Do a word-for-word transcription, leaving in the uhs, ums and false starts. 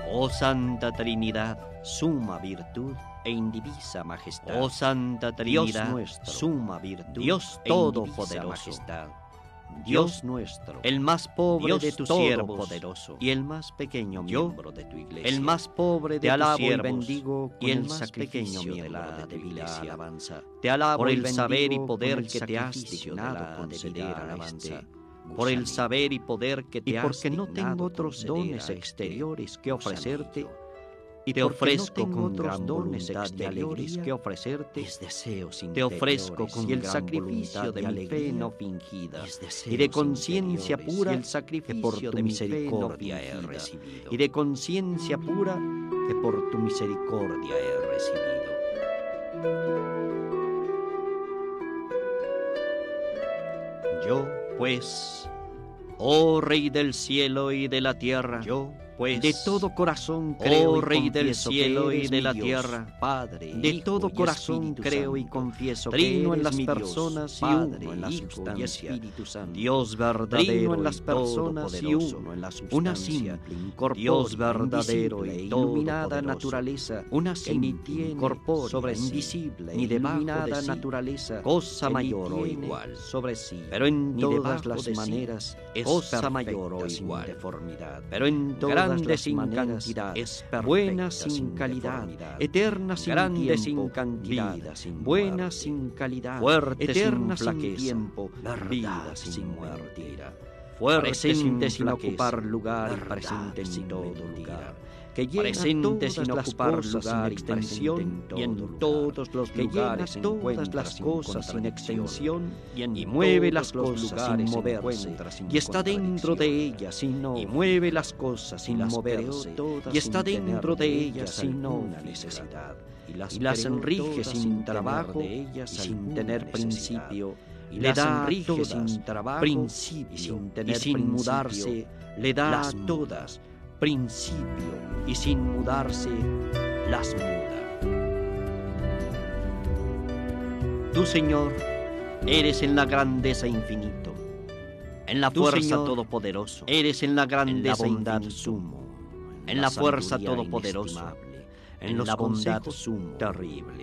Oh Santa Trinidad, suma virtud e indivisa majestad. Oh Santa Trinidad, Dios nuestro, suma virtud, Dios todopoderoso, majestad. Dios nuestro, el más pobre Dios de tus siervos poderoso, y el más pequeño miembro de tu iglesia, el más pobre de tus siervos, y bendigo y el más pequeño miembro de tu iglesia, alabanza. Te alabo por el saber y poder que te has dignado conceder alabanza, por el saber y poder que te has dignado, y porque no tengo otros dones exteriores que ofrecerte, y te ofrezco no con gran dones exteriores que ofrecerte, deseos te ofrezco con y el sacrificio de mi fe no fingida, y de conciencia pura, y el sacrificio de misericordia he recibido, y de conciencia pura que por tu misericordia he recibido. Yo, pues, oh Rey del cielo y de la tierra, yo, pues, de todo corazón creo, oh Rey del cielo y de la tierra, Padre, de todo corazón creo y confieso trino en las personas y uno en la sustancia, Dios verdadero en las personas y uno en la sustancia, una simple, Dios verdadero e iluminada naturaleza, una que ni tiene corpórea, invisible, ni iluminada naturaleza, cosa mayor o igual sobre sí, pero en todas las maneras es cosa mayor o igual, deformidad, pero en todas grandes sin cantidad, buenas sin calidad, eternas sin grandes sin cantidad, buenas sin calidad, fuertes sin tiempo, vida sin muerte, presente sin ocupar lugar, presente en todo lugar, que presente sin ocupar lugar, extensión y en todos los lugares todas las cosas sin extensión y mueve las cosas sin moverse y está dentro de ellas sin y mueve las cosas sin moverse y está dentro de ellas sin una necesidad y las enrige sin trabajo y sin tener principio y le da enrige sin trabajo principio y sin tener y sin mudarse le da a todas principio y sin mudarse las muda. Tú, Señor, eres en la grandeza infinito, en la fuerza Señor, todopoderoso, eres en la grandeza en la bondad sumo, en la, la fuerza todopoderosa, en, en la bondad sumo, terrible.